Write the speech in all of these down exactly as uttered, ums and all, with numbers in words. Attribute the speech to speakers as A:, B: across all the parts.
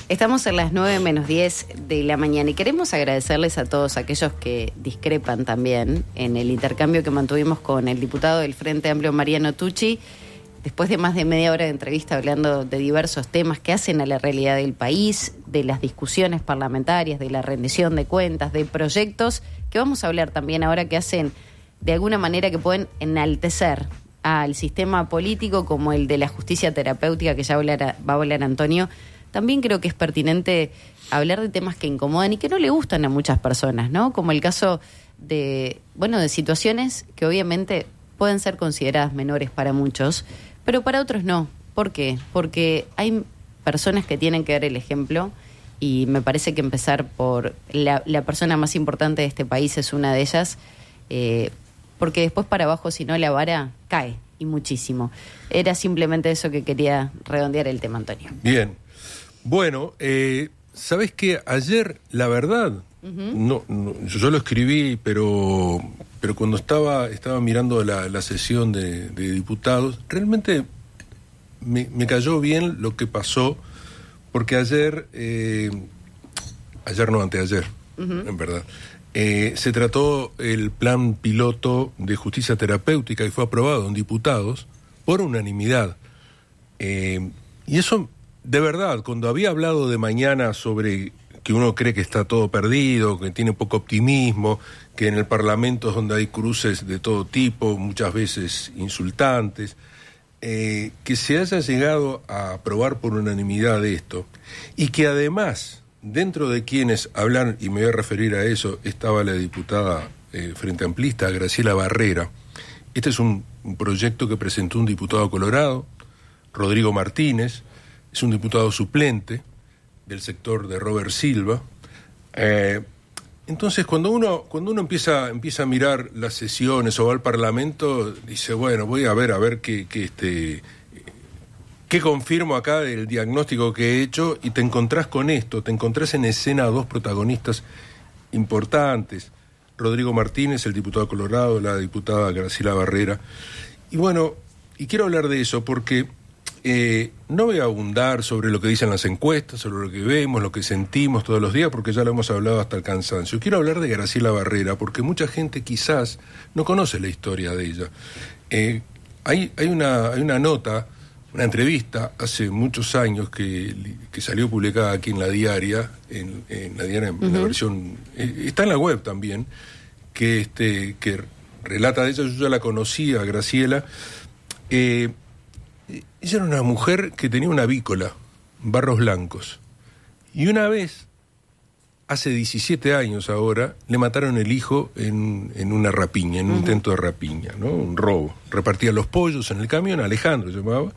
A: Estamos en las nueve menos diez de la mañana y queremos agradecerles a todos aquellos que discrepan también en el intercambio que mantuvimos con el diputado del Frente Amplio, Mariano Tucci, después de más de media hora de entrevista hablando de diversos temas que hacen a la realidad del país, de las discusiones parlamentarias, de la rendición de cuentas, de proyectos, que vamos a hablar también ahora que hacen de alguna manera que pueden enaltecer al sistema político como el de la justicia terapéutica, que ya hablará, va a hablar Antonio. También creo que es pertinente hablar de temas que incomodan y que no le gustan a muchas personas, ¿no? Como el caso de, bueno, de situaciones que obviamente pueden ser consideradas menores para muchos, pero para otros no. ¿Por qué? Porque hay personas que tienen que dar el ejemplo y me parece que empezar por la, la persona más importante de este país es una de ellas, eh, porque después para abajo, si no, la vara cae, y muchísimo. Era simplemente eso que quería redondear el tema, Antonio.
B: Bien. Bueno, eh, ¿sabés qué? Ayer, la verdad, uh-huh. no, no, yo lo escribí, pero pero cuando estaba estaba mirando la, la sesión de, de diputados, realmente me, me cayó bien lo que pasó, porque ayer, eh, ayer no, anteayer, uh-huh. en verdad, eh, se trató el plan piloto de justicia terapéutica y fue aprobado en diputados por unanimidad. Eh, y eso... De verdad, cuando había hablado de mañana sobre que uno cree que está todo perdido, que tiene poco optimismo, que en el Parlamento es donde hay cruces de todo tipo, muchas veces insultantes, eh, que se haya llegado a aprobar por unanimidad esto, y que además, dentro de quienes hablan, y me voy a referir a eso, estaba la diputada eh, Frente Amplista, Graciela Barrera. Este es un, un proyecto que presentó un diputado colorado, Rodrigo Martínez. Es un diputado suplente del sector de Robert Silva. Eh, entonces, cuando uno cuando uno empieza empieza a mirar las sesiones o va al Parlamento, dice, bueno, voy a ver a ver qué, qué, este, qué confirmo acá del diagnóstico que he hecho, y te encontrás con esto, te encontrás en escena a dos protagonistas importantes, Rodrigo Martínez, el diputado colorado, la diputada Graciela Barrera. Y bueno, y quiero hablar de eso porque... Eh, no voy a abundar sobre lo que dicen las encuestas, sobre lo que vemos, lo que sentimos todos los días, porque ya lo hemos hablado hasta el cansancio. Quiero hablar de Graciela Barrera, porque mucha gente quizás no conoce la historia de ella. Eh, hay, hay, una, hay una nota, una entrevista hace muchos años que, que salió publicada aquí en La Diaria, en, en La Diaria, en uh-huh. la versión... Eh, está en la web también, que, este, que relata de ella. Yo ya la conocía, Graciela. Eh, Ella era una mujer que tenía una avícola, Barros Blancos. Y una vez, hace diecisiete años ahora, le mataron el hijo en, en una rapiña, en un uh-huh. intento de rapiña, ¿no? Un robo. Repartía los pollos en el camión, Alejandro se llamaba.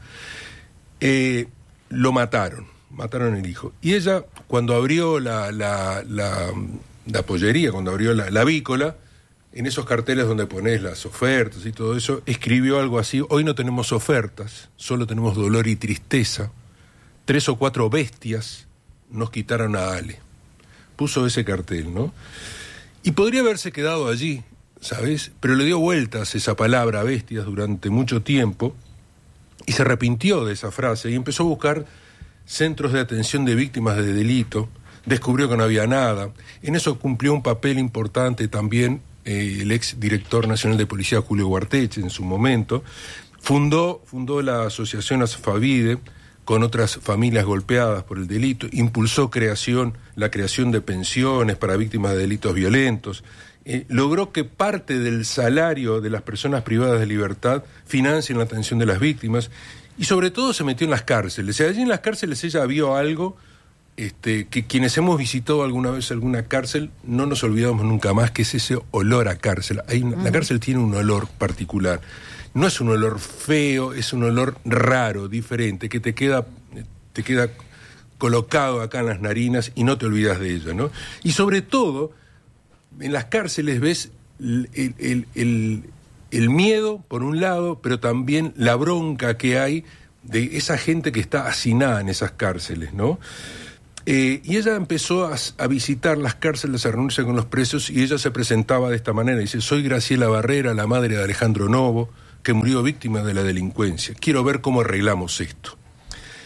B: Eh, lo mataron, mataron el hijo. Y ella, cuando abrió la, la, la, la pollería, cuando abrió la, la avícola, en esos carteles donde ponés las ofertas y todo eso, escribió algo así: hoy no tenemos ofertas, solo tenemos dolor y tristeza. Tres o cuatro bestias nos quitaron a Ale. Puso ese cartel, ¿no? Y podría haberse quedado allí, ¿sabes? Pero le dio vueltas esa palabra, bestias, durante mucho tiempo, y se arrepintió de esa frase y empezó a buscar centros de atención de víctimas de delito. Descubrió que no había nada. En eso cumplió un papel importante también Eh, el ex director nacional de policía Julio Guarteche en su momento. Fundó, fundó la asociación Asfavide con otras familias golpeadas por el delito, impulsó creación, la creación de pensiones para víctimas de delitos violentos, eh, logró que parte del salario de las personas privadas de libertad financien la atención de las víctimas, y sobre todo se metió en las cárceles. Y allí en las cárceles ella vio algo Este, que quienes hemos visitado alguna vez alguna cárcel no nos olvidamos nunca más, que es ese olor a cárcel. Hay una, uh-huh. La cárcel tiene un olor particular. No es un olor feo, es un olor raro, diferente, que te queda, te queda colocado acá en las narinas y no te olvidas de ella, ¿no? Y sobre todo, en las cárceles ves el, el, el, el miedo, por un lado, pero también la bronca que hay de esa gente que está hacinada en esas cárceles, ¿no? Eh, y ella empezó a, a visitar las cárceles, a reunirse con los presos, y ella se presentaba de esta manera. Dice: soy Graciela Barrera, la madre de Alejandro Novo, que murió víctima de la delincuencia. Quiero ver cómo arreglamos esto.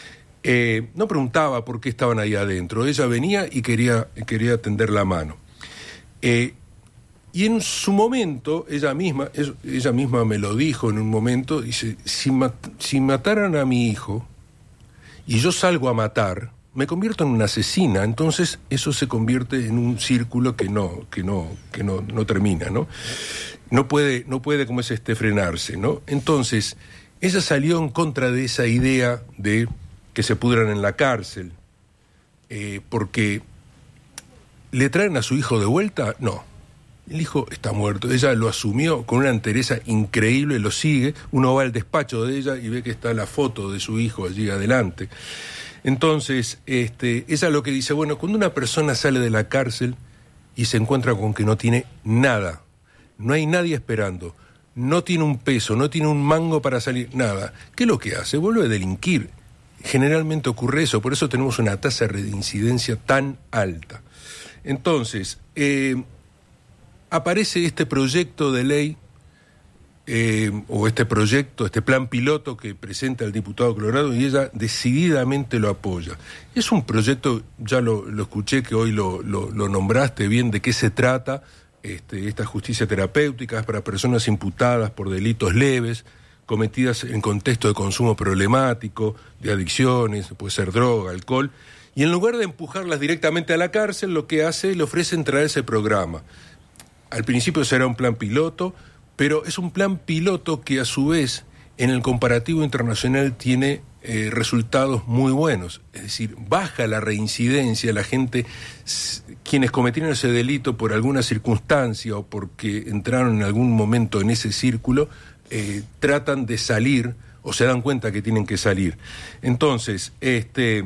B: Eh, no preguntaba por qué estaban ahí adentro. Ella venía y quería, quería tender la mano. Eh, y en su momento, ella misma, ella misma me lo dijo en un momento, dice, si, mat, si mataran a mi hijo y yo salgo a matar, me convierto en una asesina. Entonces eso se convierte en un círculo que no, que no, que no, no termina, ¿no? No puede, no puede, como es este, frenarse, ¿no? Entonces, ella salió en contra de esa idea de que se pudran en la cárcel, eh, porque ¿le traen a su hijo de vuelta? No, el hijo está muerto. Ella lo asumió con una entereza increíble, lo sigue, uno va al despacho de ella y ve que está la foto de su hijo allí adelante. Entonces, este, ella lo que dice, bueno, cuando una persona sale de la cárcel y se encuentra con que no tiene nada, no hay nadie esperando, no tiene un peso, no tiene un mango para salir, nada, ¿qué es lo que hace? Vuelve a delinquir. Generalmente ocurre eso, por eso tenemos una tasa de reincidencia tan alta. Entonces, eh, aparece este proyecto de ley, eh, o este proyecto, este plan piloto que presenta el diputado Colorado, y ella decididamente lo apoya. Es un proyecto, ya lo, lo escuché que hoy lo, lo, lo nombraste bien, de qué se trata. Este, esta justicia terapéutica es para personas imputadas por delitos leves, cometidas en contexto de consumo problemático, de adicciones, puede ser droga, alcohol, y en lugar de empujarlas directamente a la cárcel, lo que hace, le ofrece entrar a ese programa. Al principio será un plan piloto, pero es un plan piloto que a su vez, en el comparativo internacional, tiene eh, resultados muy buenos. Es decir, baja la reincidencia, la gente, quienes cometieron ese delito por alguna circunstancia o porque entraron en algún momento en ese círculo, Eh, tratan de salir o se dan cuenta que tienen que salir. Entonces, este,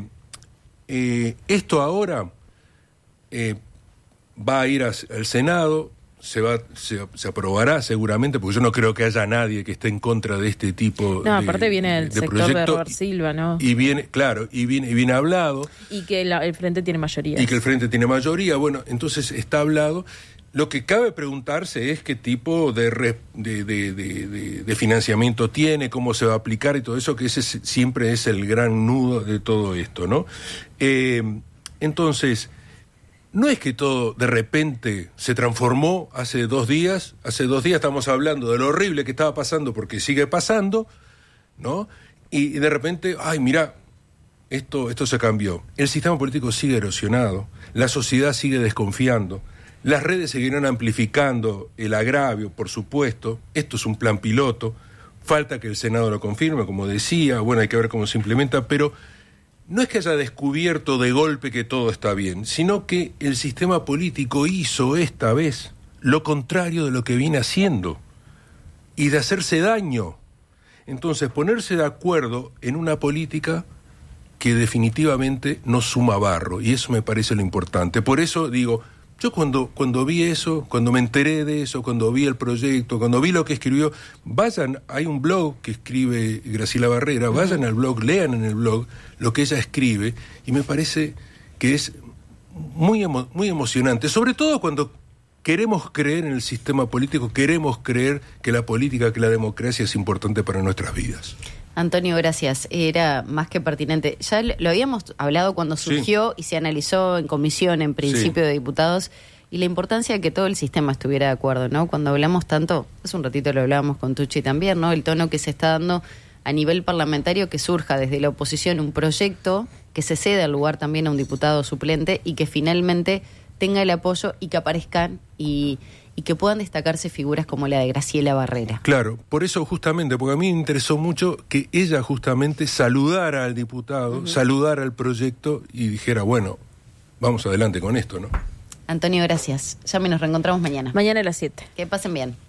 B: eh, esto ahora eh, va a ir a, al Senado, se va, se, se aprobará seguramente, porque yo no creo que haya nadie que esté en contra de este tipo
C: no,
B: de
C: No, aparte viene el
B: de
C: sector
B: proyecto,
C: de Robert Silva, ¿no?
B: Y viene, claro, y viene, y viene hablado.
C: Y que la, el Frente tiene mayoría.
B: Y que el Frente tiene mayoría, bueno, entonces está hablado. Lo que cabe preguntarse es qué tipo de, re, de, de, de, de, de financiamiento tiene, cómo se va a aplicar y todo eso, que ese siempre es el gran nudo de todo esto, ¿no? Eh, entonces, no es que todo de repente se transformó hace dos días, hace dos días estamos hablando de lo horrible que estaba pasando porque sigue pasando, ¿no? Y, y de repente, ay, mira, esto, esto se cambió. El sistema político sigue erosionado, la sociedad sigue desconfiando. Las redes seguirán amplificando el agravio, por supuesto. Esto es un plan piloto. Falta que el Senado lo confirme, como decía. Bueno, hay que ver cómo se implementa, pero no es que haya descubierto de golpe que todo está bien, sino que el sistema político hizo esta vez lo contrario de lo que viene haciendo y de hacerse daño. Entonces, ponerse de acuerdo en una política que definitivamente no suma barro, y eso me parece lo importante. Por eso digo, yo cuando, cuando vi eso, cuando me enteré de eso, cuando vi el proyecto, cuando vi lo que escribió, vayan, hay un blog que escribe Graciela Barrera, vayan al blog, lean en el blog lo que ella escribe, y me parece que es muy, emo, muy emocionante, sobre todo cuando queremos creer en el sistema político, queremos creer que la política, que la democracia es importante para nuestras vidas.
A: Antonio, gracias. Era más que pertinente. Ya lo habíamos hablado cuando surgió sí. y se analizó en comisión, en principio sí. de diputados, y la importancia de que todo el sistema estuviera de acuerdo, ¿no? Cuando hablamos tanto, hace un ratito lo hablábamos con Tucci también, ¿no? El tono que se está dando a nivel parlamentario, que surja desde la oposición un proyecto que se ceda al lugar también a un diputado suplente y que finalmente tenga el apoyo y que aparezcan y... y que puedan destacarse figuras como la de Graciela Barrera.
B: Claro, por eso justamente, porque a mí me interesó mucho que ella justamente saludara al diputado, uh-huh. saludara al proyecto y dijera, bueno, vamos adelante con esto, ¿no?
A: Antonio, gracias. Ya me nos reencontramos mañana.
C: Mañana a las siete.
A: Que pasen bien.